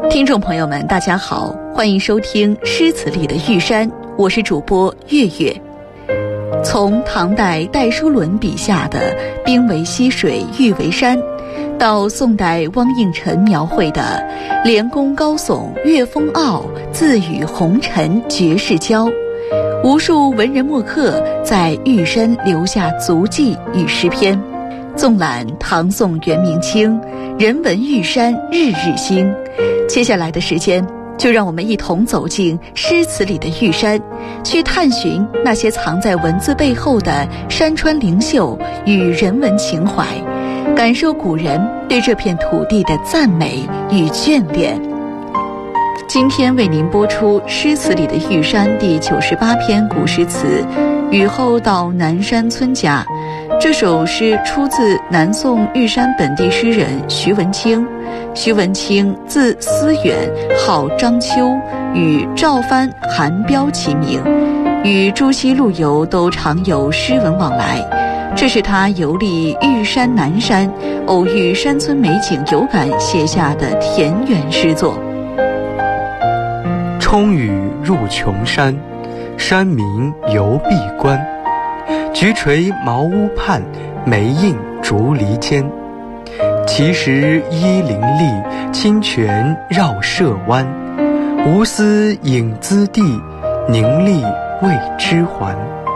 听众朋友们，大家好，欢迎收听《诗词里的玉山》，我是主播月月。从唐代戴叔伦笔下的“冰为溪水，玉为山”，到宋代汪应辰描绘的“连宫高耸月风傲，自与红尘绝世交”，无数文人墨客在玉山留下足迹与诗篇。纵览唐宋元明清，人文玉山日日新。接下来的时间，就让我们一同走进诗词里的玉山，去探寻那些藏在文字背后的山川灵秀与人文情怀，感受古人对这片土地的赞美与眷恋。今天为您播出诗词里的玉山第98篇古诗词《雨后到南山村家》。这首诗出自南宋玉山本地诗人徐文清。徐文清字思远，号章丘，与赵藩、韩彪齐名，与朱熹、陆游都常有诗文往来。这是他游历玉山南山，偶遇山村美景有感写下的田园诗作。 冲雨入穷山，山明犹闭关。菊垂茅屋畔，梅映竹篱间。其实依林立，清泉绕舍湾。无私影滋地，宁丽为之还。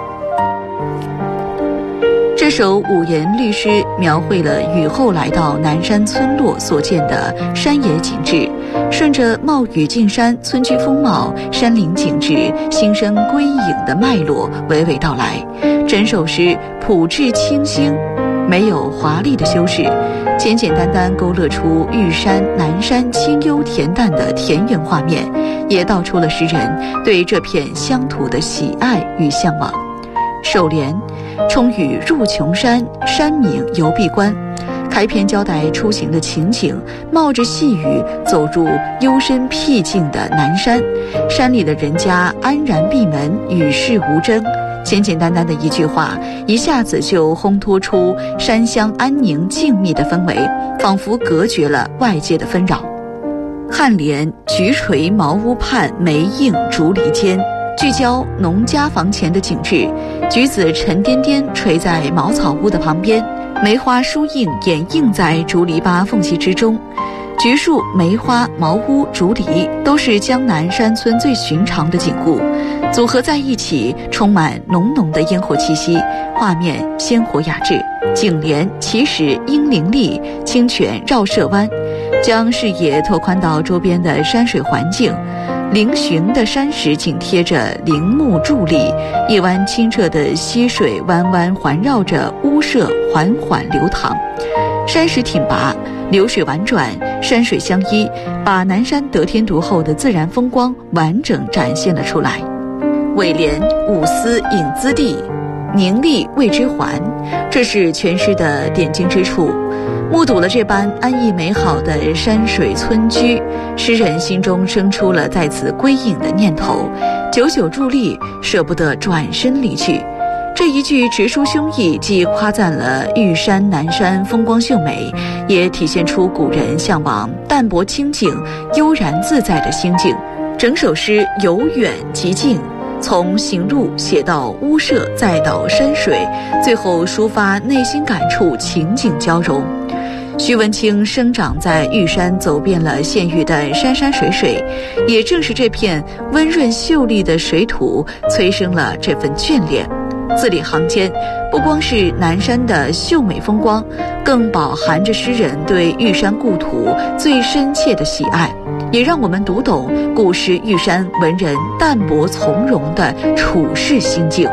这首五言律诗描绘了雨后来到南山村落所见的山野景致，顺着冒雨进山村居风貌、山林景致、心生归隐的脉络娓娓道来。整首诗朴质清新，没有华丽的修饰，简简单单勾勒出玉山南山清幽恬淡的田园画面，也道出了诗人对这片乡土的喜爱与向往。首联冲雨入穷山，山明犹闭关。开篇交代出行的情景，冒着细雨走入幽深僻静的南山，山里的人家安然闭门，与世无争。简简单单的一句话，一下子就烘托出山乡安宁静谧的氛围，仿佛隔绝了外界的纷扰。颔联菊垂茅屋畔，梅映竹篱间，聚焦农家房前的景致，橘子沉甸甸垂在茅草屋的旁边，梅花疏映掩映在竹篱笆缝隙之中。橘树、梅花、茅屋、竹篱都是江南山村最寻常的景物，组合在一起，充满浓浓的烟火气息，画面鲜活雅致。景联其实因林立，清泉绕舍湾，将视野拓宽到周边的山水环境。嶙峋的山石紧贴着林木伫立，一湾清澈的溪水弯弯环绕着屋舍缓缓流淌。山石挺拔，流水婉转，山水相依，把南山得天独厚的自然风光完整展现了出来。尾联五思影滋地，宁丽为之还，这是全诗的点睛之处。目睹了这般安逸美好的山水村居，诗人心中生出了在此归隐的念头，久久伫立，舍不得转身离去。这一句直抒胸臆，既夸赞了玉山南山风光秀美，也体现出古人向往淡泊清静、悠然自在的心境。整首诗由远及近，从行路写到屋舍，再到山水，最后抒发内心感触，情景交融。徐文清生长在玉山，走遍了县域的山山水水，也正是这片温润秀丽的水土催生了这份眷恋。字里行间不光是南山的秀美风光，更饱含着诗人对玉山故土最深切的喜爱，也让我们读懂古时玉山文人淡泊从容的处世心境。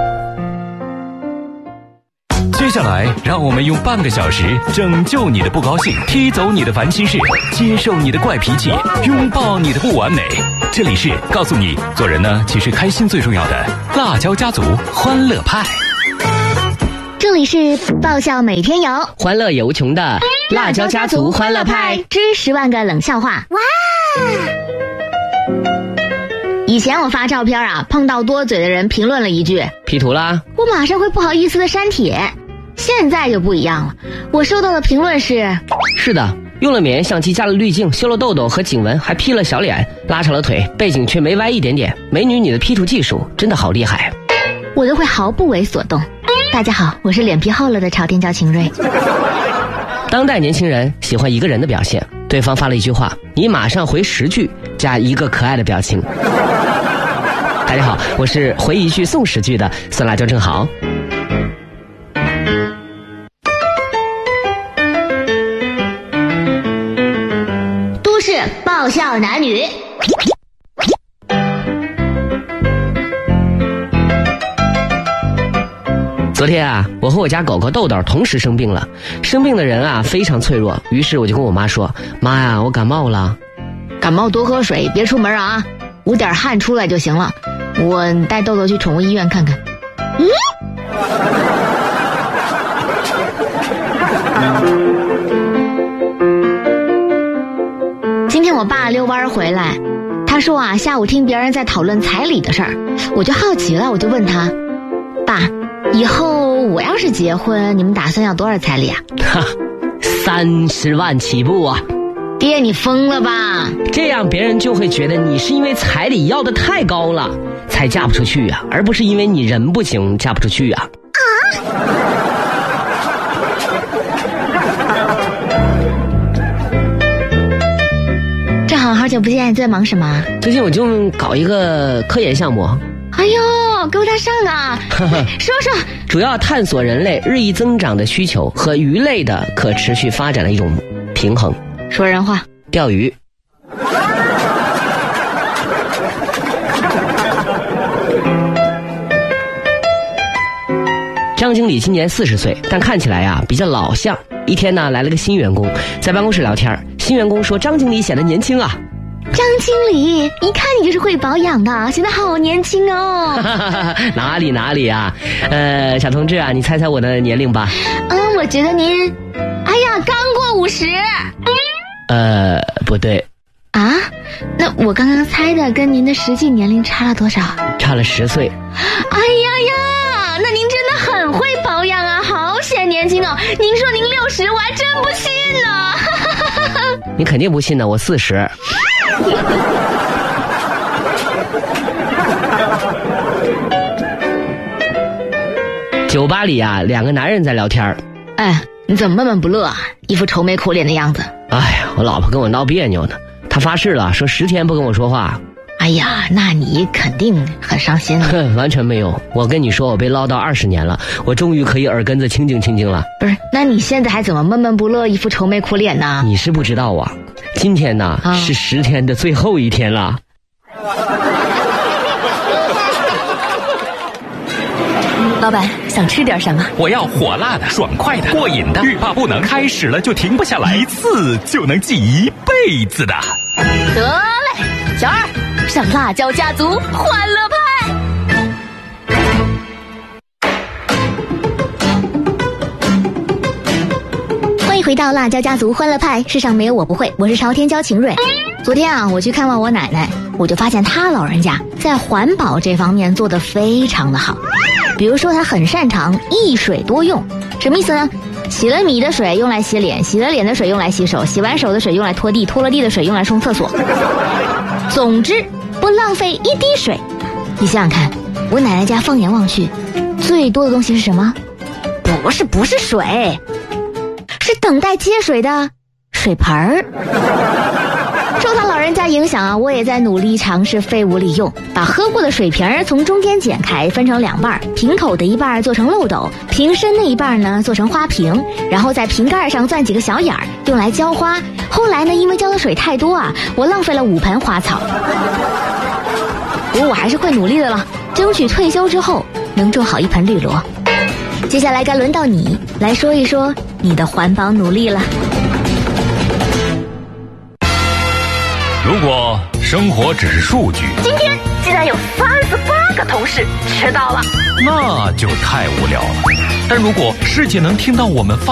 接下来让我们用半个小时拯救你的不高兴，踢走你的烦心事，接受你的怪脾气，拥抱你的不完美。这里是告诉你，做人呢其实开心最重要的辣椒家族欢乐派。 这里是爆笑每天有， 欢乐也无穷的辣椒家族欢乐派之10万个冷笑话。哇！以前我发照片啊，碰到多嘴的人评论了一句 P 图啦， 我马上会不好意思的删帖。现在就不一样了，我收到的评论是的， 用了免相机，加了滤镜，修了痘痘和颈纹，还 P 了小脸，拉长了腿，背景却没歪一点点。美女，你的 P 图技术真的好厉害。 我都会毫不为所动。大家好，我是脸皮厚了的朝天椒秦瑞。 当代年轻人喜欢一个人的表现，对方发了一句话，你马上回10句，加一个可爱的表情。大家好，我是回一句送10句的酸辣椒正好。 都市爆笑男女。 昨天啊，我和我家狗狗豆豆同时生病了。生病的人啊非常脆弱，于是我就跟我妈说：“妈呀，我感冒了。” 感冒多喝水，别出门啊，捂点汗出来就行了。我带豆豆去宠物医院看看。今天我爸遛弯回来，他说啊，下午听别人在讨论彩礼的事儿，我就好奇了，我就问他：“爸，以后我要是结婚，你们打算要多少彩礼啊 ？”30万起步啊！ 爹，你疯了吧？ 这样别人就会觉得你是因为彩礼要的太高了才嫁不出去啊，而不是因为你人不行嫁不出去啊。 正好好久不见，你在忙什么？ 最近我就搞一个科研项目。 哎呦，够他上啊！说说。 主要探索人类日益增长的需求和鱼类的可持续发展的一种平衡。 说人话。 钓鱼。张经理今年40岁，但看起来啊比较老相。一天呢，来了个新员工，在办公室聊天，新员工说张经理显得年轻啊。 张经理，一看你就是会保养的，显得好年轻哦。 哪里啊，小同志啊，你猜猜我的年龄吧。 我觉得您，哎呀，刚过50。 不对。 啊？那我刚刚猜的跟您的实际年龄差了多少？ 差了10岁。 哎呀，那您真的很会保养啊，好显年轻哦。您说您60，我还真不信呢。 你肯定不信呢，我40。酒吧里啊，两个男人在聊天。 哎，你怎么闷闷不乐啊？一副愁眉苦脸的样子。 哎呀，我老婆跟我闹别扭呢，她发誓了，说10天不跟我说话。 哎呀，那你肯定很伤心了。 完全没有，我跟你说，我被唠叨20年了，我终于可以耳根子清净了。 不是，那你现在还怎么闷闷不乐，一副愁眉苦脸呢？ 你是不知道啊，今天呢，是10天的最后一天了。 老板，想吃点什么？ 我要火辣的、爽快的、过瘾的，欲罢不能，开始了就停不下来，一次就能记一辈子的。 得嘞，小二，上辣椒家族欢乐派。 欢迎回到辣椒家族欢乐派，世上没有我不会，我是朝天椒秦瑞。昨天啊，我去看望我奶奶，我就发现她老人家在环保这方面做得非常的好。比如说，她很擅长一水多用，什么意思呢？洗了米的水用来洗脸，洗了脸的水用来洗手，洗完手的水用来拖地，拖了地的水用来冲厕所。总之，不浪费一滴水。你想想看，我奶奶家放眼望去，最多的东西是什么？不是水，是等待接水的水盆儿。受他老人家影响啊，我也在努力尝试废物利用，把喝过的水瓶儿从中间剪开，分成2半，瓶口的一半做成漏斗，瓶身的一半呢做成花瓶，然后在瓶盖上钻几个小眼儿，用来浇花。后来呢，因为浇的水太多啊，我浪费了5盆花草。不过我还是会努力的了，争取退休之后能种好1盆绿萝。接下来该轮到你来说一说你的环保努力了。 如果生活只是数据， 今天竟然有38个同事迟到了， 那就太无聊了。但如果世界能听到我们发